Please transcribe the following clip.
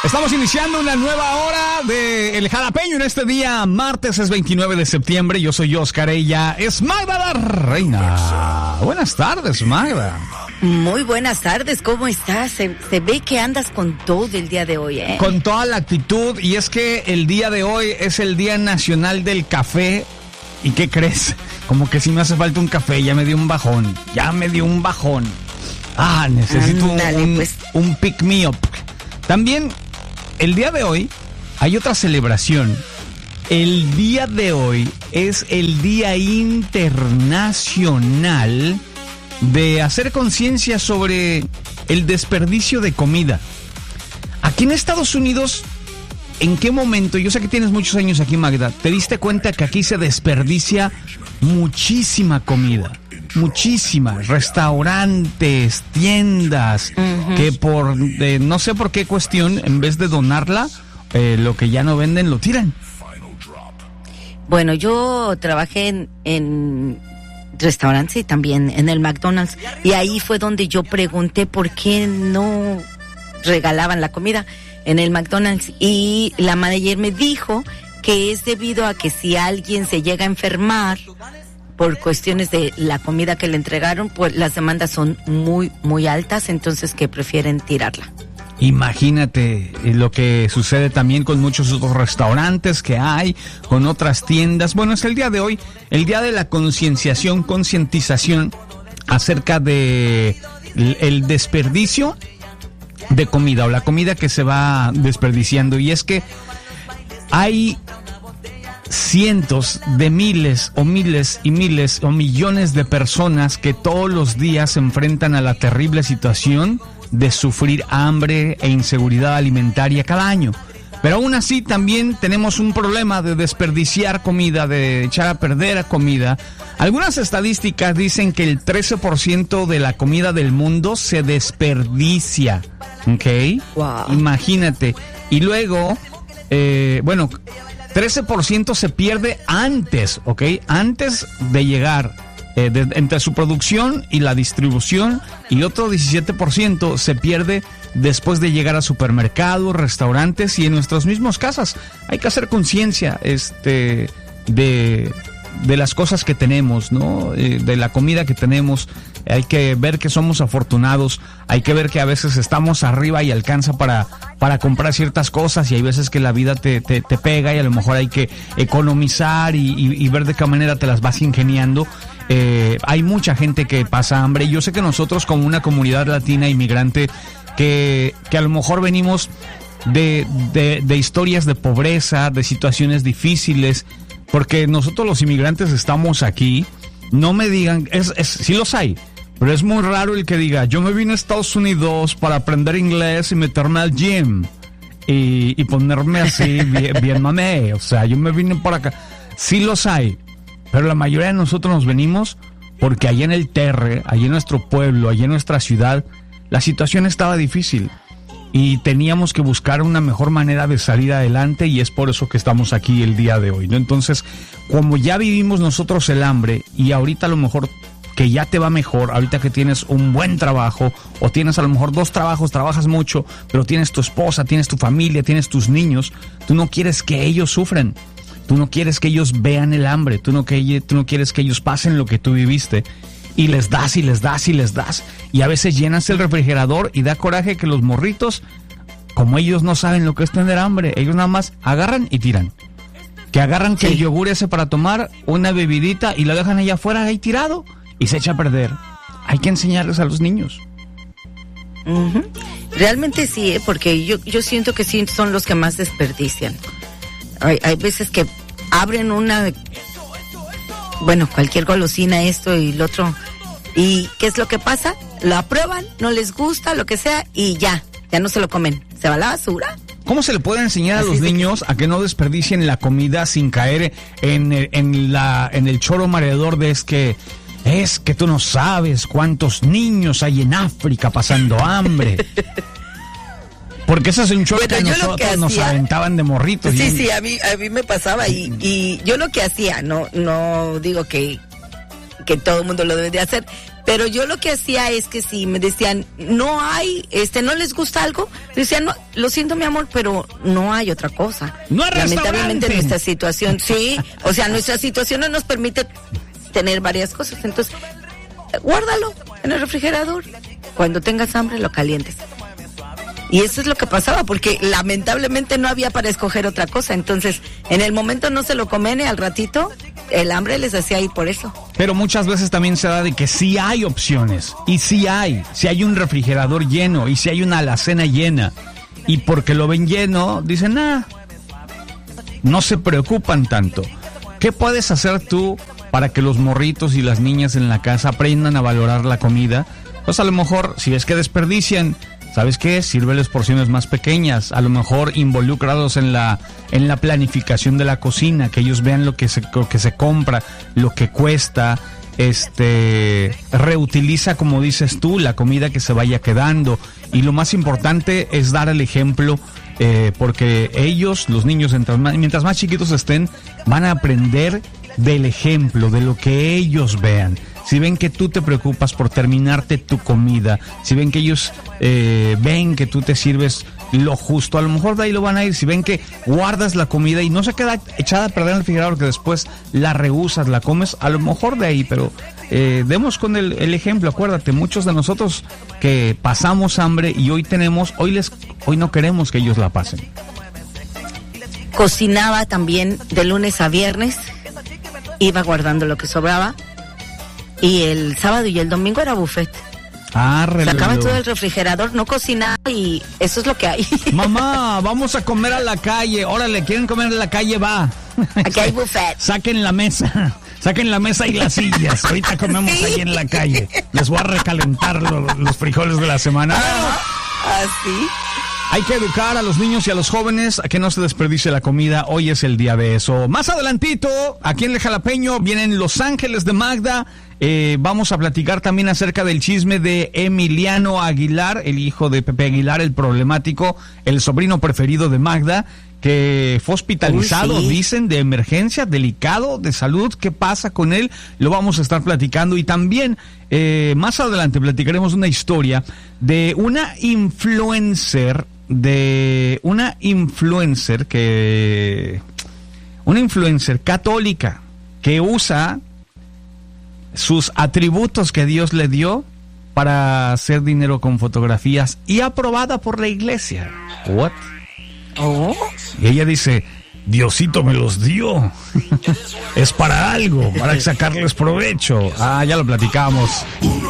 Estamos iniciando una nueva hora de El Jalapeño en este día, martes es 29 de septiembre. Yo soy Oscar, ella es Magda la Reina. Buenas tardes, Magda. Muy buenas tardes, ¿cómo estás? Se ve que andas con todo el día de hoy, ¿eh? Con toda la actitud, y es que el día de hoy es el Día Nacional del Café. ¿Y qué crees? Como que si me hace falta un café, ya me dio un bajón. Necesito un pick me up. También, el día de hoy hay otra celebración. El día de hoy es el Día Internacional de hacer conciencia sobre el desperdicio de comida. Aquí en Estados Unidos, ¿en qué momento? Yo sé que tienes muchos años aquí, Magda. ¿Te diste cuenta que aquí se desperdicia muchísima comida? Muchísimas, restaurantes, tiendas, que por no sé por qué cuestión, en vez de donarla, lo que ya no venden lo tiran. Bueno, yo trabajé en restaurantes y también en el McDonald's, y ahí fue donde yo pregunté por qué no regalaban la comida en el McDonald's, y la manager me dijo que es debido a que si alguien se llega a enfermar por cuestiones de la comida que le entregaron, pues las demandas son muy, muy altas, entonces que prefieren tirarla. Imagínate lo que sucede también con muchos otros restaurantes que hay, con otras tiendas. Bueno, es el día de hoy, el día de la concientización acerca de el desperdicio de comida, o la comida que se va desperdiciando. Y es que hay cientos de miles o millones de personas que todos los días se enfrentan a la terrible situación de sufrir hambre e inseguridad alimentaria cada año. Pero aún así también tenemos un problema de desperdiciar comida, de echar a perder comida. Algunas estadísticas dicen que el 13% de la comida del mundo se desperdicia. ¿Ok? Wow. Imagínate. Y luego, 13% se pierde antes, ¿ok? Antes de llegar, entre su producción y la distribución, y otro 17% se pierde después de llegar a supermercados, restaurantes y en nuestras mismas casas. Hay que hacer conciencia de las cosas que tenemos, ¿no? De la comida que tenemos. Hay que ver que somos afortunados, hay que ver que a veces estamos arriba y alcanza para comprar ciertas cosas, y hay veces que la vida te pega y a lo mejor hay que economizar y ver de qué manera te las vas ingeniando. Hay mucha gente que pasa hambre. Yo sé que nosotros, como una comunidad latina inmigrante, que a lo mejor venimos de historias de pobreza, de situaciones difíciles, porque nosotros los inmigrantes estamos aquí. No me digan, sí los hay, pero es muy raro el que diga, yo me vine a Estados Unidos para aprender inglés y meterme al gym y ponerme así bien mamé. O sea, yo me vine para acá. Sí los hay, pero la mayoría de nosotros nos venimos porque allá en el Terre, allá en nuestro pueblo, allá en nuestra ciudad, la situación estaba difícil y teníamos que buscar una mejor manera de salir adelante, y es por eso que estamos aquí el día de hoy, ¿no? Entonces, como ya vivimos nosotros el hambre, y ahorita a lo mejor que ya te va mejor, ahorita que tienes un buen trabajo, o tienes a lo mejor 2 trabajos, trabajas mucho, pero tienes tu esposa, tienes tu familia, tienes tus niños, tú no quieres que ellos sufran, tú no quieres que ellos vean el hambre, tú no quieres que ellos pasen lo que tú viviste, y les das, y les das, y les das, y a veces llenas el refrigerador y da coraje que los morritos, como ellos no saben lo que es tener hambre, ellos nada más agarran y tiran. Que agarran que el yogur ese para tomar, una bebidita, y lo dejan allá afuera ahí tirado y se echa a perder. Hay que enseñarles a los niños. Realmente sí, porque yo siento que sí son los que más desperdician. Hay veces que abren cualquier golosina, esto y lo otro, y ¿qué es lo que pasa? Lo aprueban, no les gusta, lo que sea, y ya no se lo comen, se va a la basura. ¿Cómo se le puede enseñar a los niños a que no desperdicien la comida sin caer en el choro mareador de es que tú no sabes cuántos niños hay en África pasando hambre? Porque ese es un choro que nosotros nos aventaban de morritos. Sí, a mí me pasaba, y yo lo que hacía, no digo que todo el mundo lo debe de hacer, Pero yo lo que hacía es que si me decían, no hay, no les gusta algo, decían, no, lo siento mi amor, pero no hay otra cosa. No hay Lamentablemente restaurante. nuestra situación, sí, o sea, nuestra situación no nos permite tener varias cosas, entonces, guárdalo en el refrigerador. Cuando tengas hambre, lo calientes. Y eso es lo que pasaba, porque lamentablemente no había para escoger otra cosa. Entonces, en el momento no se lo comen y al ratito el hambre les hacía ir por eso. Pero muchas veces también se da de que sí hay opciones. Y sí hay. Si hay un refrigerador lleno y si hay una alacena llena. Y porque lo ven lleno, dicen, no se preocupan tanto. ¿Qué puedes hacer tú para que los morritos y las niñas en la casa aprendan a valorar la comida? Pues a lo mejor, si es que desperdician, ¿sabes qué? Sírveles porciones más pequeñas, a lo mejor involucrados en la planificación de la cocina, que ellos vean lo que se compra, lo que cuesta, reutiliza, como dices tú, la comida que se vaya quedando. Y lo más importante es dar el ejemplo, porque ellos, los niños, mientras más chiquitos estén, van a aprender del ejemplo, de lo que ellos vean. Si ven que tú te preocupas por terminarte tu comida, si ven que ellos ven que tú te sirves lo justo, a lo mejor de ahí lo van a ir. Si ven que guardas la comida y no se queda echada a perder en el refrigerador, que después la rehusas, la comes, a lo mejor de ahí, pero demos con el ejemplo. Acuérdate, muchos de nosotros que pasamos hambre y hoy no queremos que ellos la pasen. Cocinaba también de lunes a viernes, iba guardando lo que sobraba. Y el sábado y el domingo era buffet. Sacaba todo el refrigerador, no cocinaba y eso es lo que hay. Mamá, vamos a comer a la calle. Órale, ¿quieren comer en la calle? Va. Aquí hay buffet. Saquen la mesa y las sillas. Ahorita comemos ahí en la calle. Les voy a recalentar los frijoles de la semana. Así. Hay que educar a los niños y a los jóvenes a que no se desperdicie la comida. Hoy es el día de eso. Más adelantito, aquí en el Jalapeño, vienen Los Ángeles de Magda. Vamos a platicar también acerca del chisme de Emiliano Aguilar, el hijo de Pepe Aguilar, el problemático, el sobrino preferido de Magda, que fue hospitalizado, sí, dicen, de emergencia, delicado, de salud. ¿Qué pasa con él? Lo vamos a estar platicando. Y también, más adelante, platicaremos una historia de una influencer, una influencer católica que usa sus atributos que Dios le dio para hacer dinero con fotografías y aprobada por la iglesia. ¿What? Oh. Y ella dice, Diosito me los dio. Es para algo, para sacarles provecho. Ya lo platicamos.